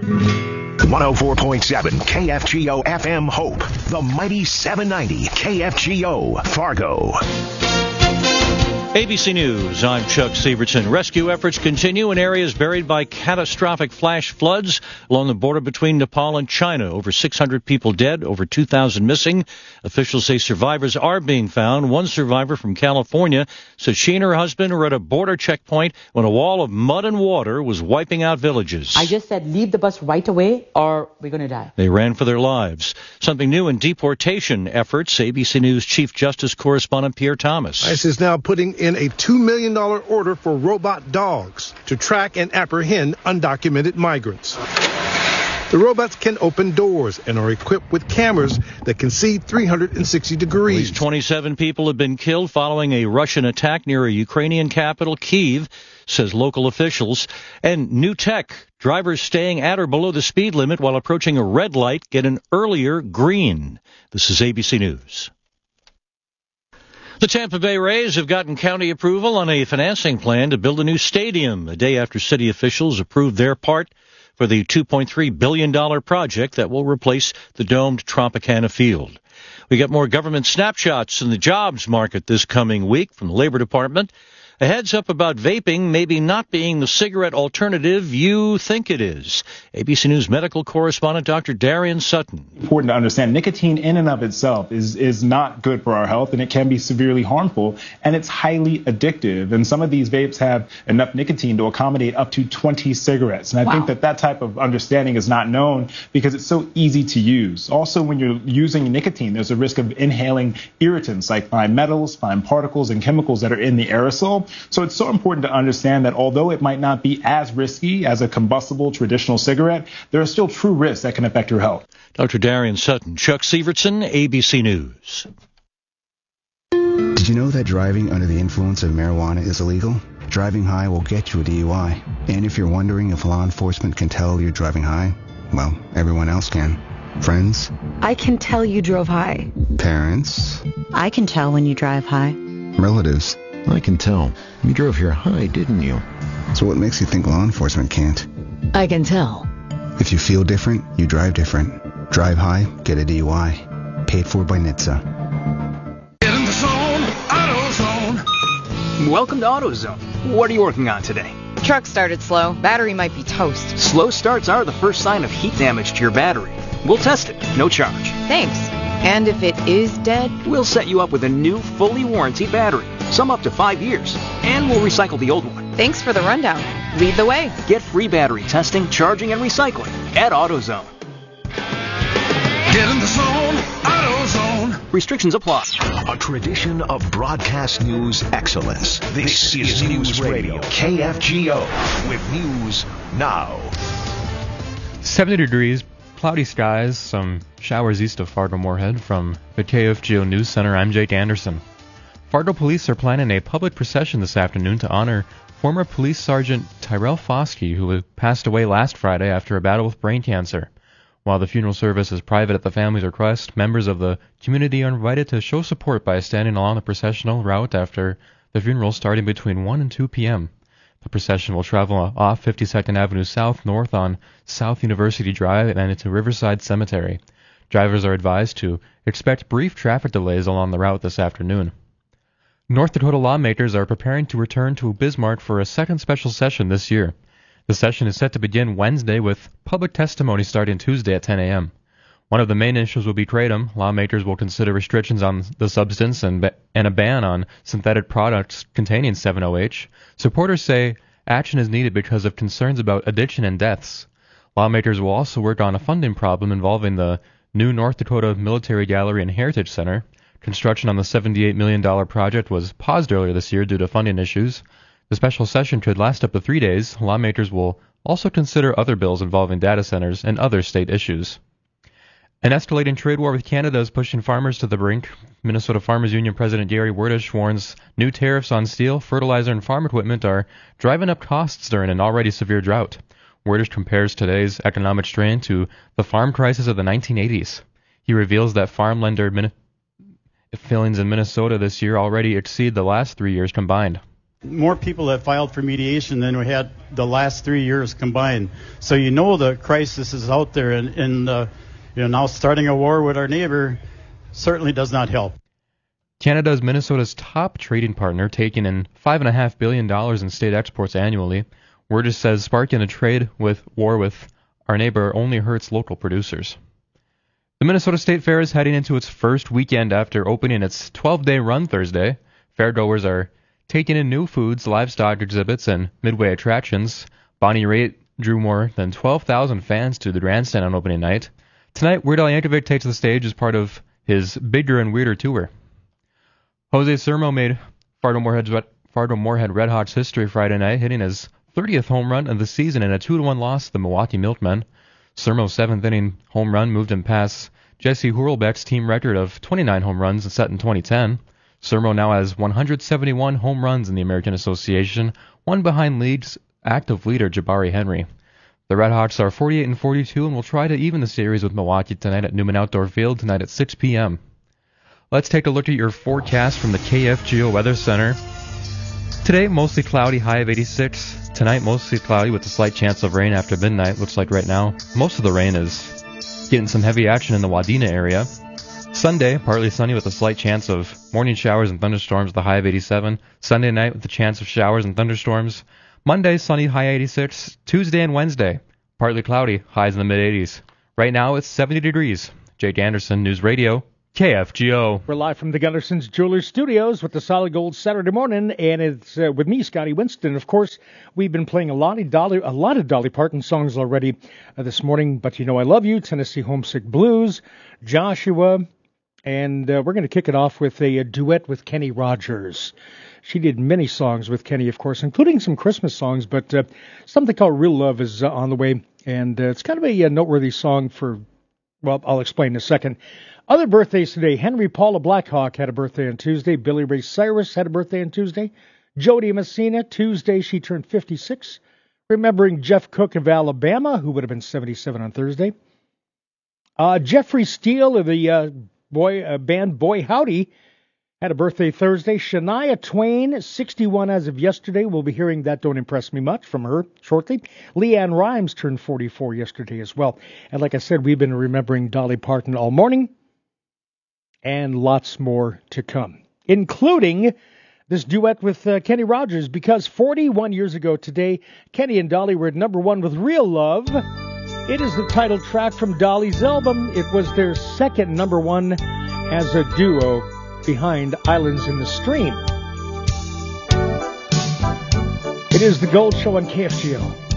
104.7 KFGO FM Hope, the mighty 790 KFGO Fargo. ABC News, I'm Chuck Severson. Rescue efforts continue in areas buried by catastrophic flash floods along the border between Nepal and China. Over 600 people dead, over 2,000 missing. Officials say survivors are being found. One survivor from California said she and her husband were at a border checkpoint when a wall of mud and water was wiping out villages. I just said, leave the bus right away or we're going to die. They ran for their lives. Something new in deportation efforts. ABC News Chief Justice correspondent Pierre Thomas. ICE is now putting in a $2 million order for robot dogs to track and apprehend undocumented migrants. The robots can open doors and are equipped with cameras that can see 360 degrees. At least 27 people have been killed following a Russian attack near a Ukrainian capital, Kyiv, says local officials. And new tech, drivers staying at or below the speed limit while approaching a red light get an earlier green. This is ABC News. The Tampa Bay Rays have gotten county approval on a financing plan to build a new stadium a day after city officials approved their part for the $2.3 billion project that will replace the domed Tropicana Field. We get more government snapshots in the jobs market this coming week from the Labor Department. A heads up about vaping maybe not being the cigarette alternative you think it is. ABC News medical correspondent Dr. Darian Sutton. Important to understand nicotine in and of itself is not good for our health, and it can be severely harmful, and it's highly addictive. And some of these vapes have enough nicotine to accommodate up to 20 cigarettes. And I think that type of understanding is not known because it's so easy to use. Also, when you're using nicotine, there's a risk of inhaling irritants like fine metals, fine particles, and chemicals that are in the aerosol. So it's so important to understand that although it might not be as risky as a combustible traditional cigarette, there are still true risks that can affect your health. Dr. Darian Sutton, Chuck Severson, ABC News. Did you know that driving under the influence of marijuana is illegal? Driving high will get you a DUI. And if you're wondering if law enforcement can tell you're driving high, well, everyone else can. Friends? I can tell you drove high. Parents? I can tell when you drive high. Relatives? I can tell. You drove here high, didn't you? So what makes you think law enforcement can't? I can tell. If you feel different, you drive different. Drive high, get a DUI. Paid for by NHTSA. Get in the zone, AutoZone. Welcome to AutoZone. What are you working on today? Truck started slow. Battery might be toast. Slow starts are the first sign of heat damage to your battery. We'll test it, no charge. Thanks. And if it is dead? We'll set you up with a new, fully warranted battery. Some up to 5 years. And we'll recycle the old one. Thanks for the rundown. Lead the way. Get free battery testing, charging, and recycling at AutoZone. Get in the zone, AutoZone. Restrictions apply. A tradition of broadcast news excellence. This is News Radio, KFGO, with news now. 70 degrees, cloudy skies, some showers east of Fargo-Moorhead. From the KFGO News Center, I'm Jake Anderson. Fargo police are planning a public procession this afternoon to honor former police sergeant Tyrell Foskey, who passed away last Friday after a battle with brain cancer. While the funeral service is private at the family's request, members of the community are invited to show support by standing along the processional route after the funeral starting between 1 and 2 p.m. The procession will travel off 52nd Avenue South north on South University Drive and into Riverside Cemetery. Drivers are advised to expect brief traffic delays along the route this afternoon. North Dakota lawmakers are preparing to return to Bismarck for a second special session this year. The session is set to begin Wednesday with public testimony starting Tuesday at 10 a.m. One of the main issues will be kratom. Lawmakers will consider restrictions on the substance and a ban on synthetic products containing 7-OH. Supporters say action is needed because of concerns about addiction and deaths. Lawmakers will also work on a funding problem involving the new North Dakota Military Gallery and Heritage Center. Construction on the $78 million project was paused earlier this year due to funding issues. The special session could last up to 3 days. Lawmakers will also consider other bills involving data centers and other state issues. An escalating trade war with Canada is pushing farmers to the brink. Minnesota Farmers Union President Gary Werdish warns new tariffs on steel, fertilizer, and farm equipment are driving up costs during an already severe drought. Werdish compares today's economic strain to the farm crisis of the 1980s. He reveals that farm lender fillings in Minnesota this year already exceed the last 3 years combined. More people have filed for mediation than we had the last 3 years combined. So the crisis is out there, and now starting a war with our neighbor certainly does not help. Canada is Minnesota's top trading partner, taking in $5.5 billion in state exports annually. Wordis says sparking a trade war with our neighbor only hurts local producers. The Minnesota State Fair is heading into its first weekend after opening its 12-day run Thursday. Fairgoers are taking in new foods, livestock exhibits, and midway attractions. Bonnie Raitt drew more than 12,000 fans to the grandstand on opening night. Tonight, Weird Al Yankovic takes the stage as part of his Bigger and Weirder tour. Jose Sermo made Fargo Moorhead Red Hawks history Friday night, hitting his 30th home run of the season in a 2-1 loss to the Milwaukee Milkmen. Sermo's 7th-inning home run moved him past Jesse Hurlbeck's team record of 29 home runs set in 2010. Sermo now has 171 home runs in the American Association, one behind league's active leader Jabari Henry. The Red Hawks are 48-42 and will try to even the series with Milwaukee tonight at Newman Outdoor Field tonight at 6 p.m. Let's take a look at your forecast from the KFGO Weather Center. Today, mostly cloudy, high of 86. Tonight, mostly cloudy with a slight chance of rain after midnight. Looks like right now, most of the rain is getting some heavy action in the Wadena area. Sunday, partly sunny with a slight chance of morning showers and thunderstorms, the high of 87. Sunday night with a chance of showers and thunderstorms. Monday, sunny, high 86. Tuesday and Wednesday, partly cloudy, highs in the mid-80s. Right now, it's 70 degrees. Jake Anderson, News Radio, KFGO. We're live from the Gunderson's Jewelers Studios with the Solid Gold Saturday morning, and it's with me, Scotty Winston. Of course, we've been playing a lot of Dolly Parton songs already this morning, but You Know I Love You, Tennessee Homesick Blues, Joshua, and we're going to kick it off with a duet with Kenny Rogers. She did many songs with Kenny, of course, including some Christmas songs, but something called Real Love is on the way, and it's kind of a noteworthy song for, well, I'll explain in a second. Other birthdays today. Henry Paula Blackhawk had a birthday on Tuesday. Billy Ray Cyrus had a birthday on Tuesday. Jody Messina, Tuesday, she turned 56. Remembering Jeff Cook of Alabama, who would have been 77 on Thursday. Jeffrey Steele of the band Boy Howdy had a birthday Thursday. Shania Twain, 61 as of yesterday. We'll be hearing That Don't Impress Me Much from her shortly. Leanne Rimes turned 44 yesterday as well. And like I said, we've been remembering Dolly Parton all morning. And lots more to come, including this duet with Kenny Rogers, because 41 years ago today, Kenny and Dolly were at number one with Real Love. It is the title track from Dolly's album. It was their second number one as a duo behind Islands in the Stream. It is the Gold Show on KFGO.